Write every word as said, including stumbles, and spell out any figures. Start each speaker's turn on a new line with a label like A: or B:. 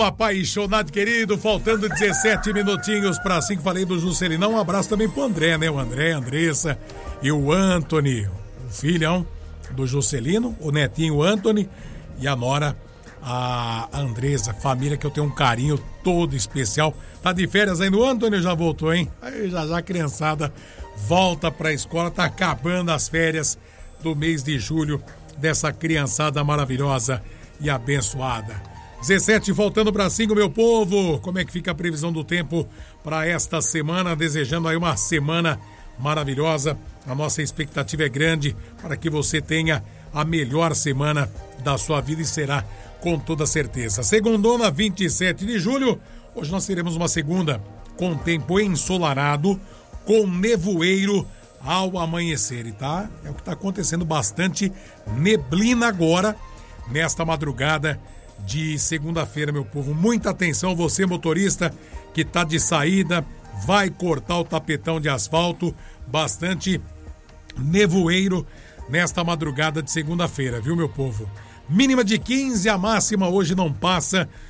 A: Apaixonado, querido, faltando dezessete minutinhos para cinco, falei do Juscelinão, um abraço também pro André, né? O André, a Andressa e o Anthony, o filhão do Juscelino, o netinho Anthony e a nora, a Andressa, família que eu tenho um carinho todo especial. Tá de férias aí no Anthony, já voltou, hein? Aí já já a criançada volta pra escola, tá acabando as férias do mês de julho dessa criançada maravilhosa e abençoada. dezessete, voltando para cinco, meu povo. Como é que fica a previsão do tempo para esta semana? Desejando aí uma semana maravilhosa. A nossa expectativa é grande para que você tenha a melhor semana da sua vida e será com toda certeza. Segundona, vinte e sete de julho. Hoje nós teremos uma segunda com tempo ensolarado, com nevoeiro ao amanhecer. E tá? É o que está acontecendo, bastante neblina agora, nesta madrugada de segunda-feira, meu povo. Muita atenção, você motorista que tá de saída, vai cortar o tapetão de asfalto, bastante nevoeiro nesta madrugada de segunda-feira, viu, meu povo? Mínima de quinze, a máxima hoje não passa